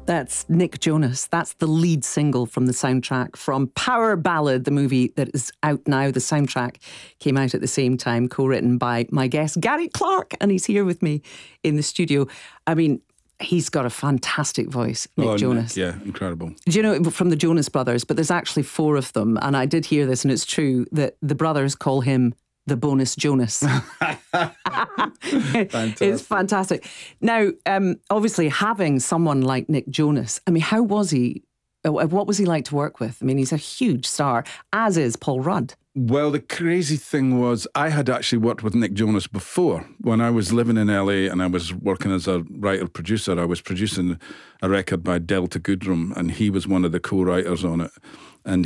That's Nick Jonas. That's the lead single from the soundtrack from Power Ballad, the movie that is out now. The soundtrack came out at the same time, co-written by my guest, Gary Clark, and he's here with me in the studio. I mean, he's got a fantastic voice, Nick Jonas. Nick, yeah, incredible. Do you know, from the Jonas Brothers, but there's actually 4 of them, and I did hear this, and it's true, that the brothers call him the Bonus Jonas. It's fantastic. Now, obviously, having someone like Nick Jonas, I mean, how was he? What was he like to work with? I mean, he's a huge star, as is Paul Rudd. Well, the crazy thing was I had actually worked with Nick Jonas before. When I was living in LA and I was working as a writer-producer, I was producing a record by Delta Goodrem, and he was one of the co-writers on it. And